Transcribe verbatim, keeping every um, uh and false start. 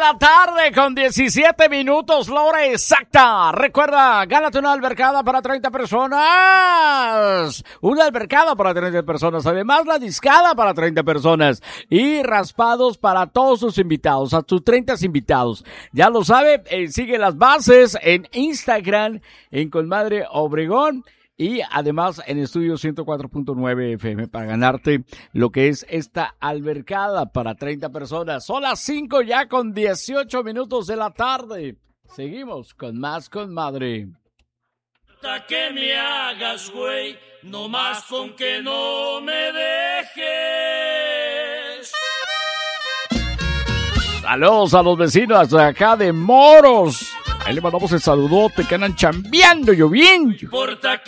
la tarde con diecisiete minutos, la hora exacta. Recuerda, gánate una albercada para treinta personas. Una albercada para treinta personas. Además, la discada para treinta personas. Y raspados para todos tus invitados, a tus treinta invitados. Ya lo sabe, eh, sigue las bases en Instagram, en Comadre Obregón. Y además en Estudio ciento cuatro punto nueve F M para ganarte lo que es esta albercada para treinta personas. Son las cinco ya con dieciocho minutos de la tarde. Seguimos con más Comadre. Hasta que me hagas, güey, no más con que no me dejes. Saludos a los vecinos de acá de Moros. Ahí le mandamos el saludote que andan chambeando, lloviendo. Importa